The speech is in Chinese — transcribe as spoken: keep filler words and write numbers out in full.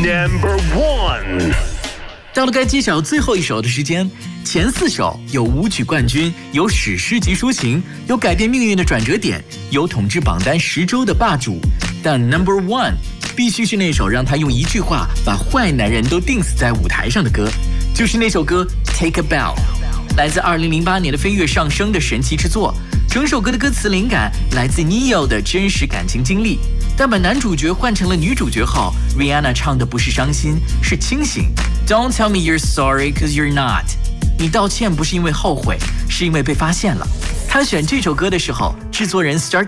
Number one， 到了该揭晓最后一首的时间，前四首有舞曲冠军，有史诗级抒情，有改变命运的转折点，有统治榜单十周的霸主。但 Number one 必须是那首让他用一句话把坏男人都钉死在舞台上的歌，就是那首歌 Take a Bow， 来自二零零八年的飞跃上升的神奇之作。整首歌的歌词灵感来自 Neo 的真实感情经历，但把男主角换成了女主角后 Rihanna 唱的不是伤心，是清醒。 Don't tell me you're sorry cause you're not， 你道歉不是因为后悔，是因为被发现了。他选这首歌的时候，制作人 Star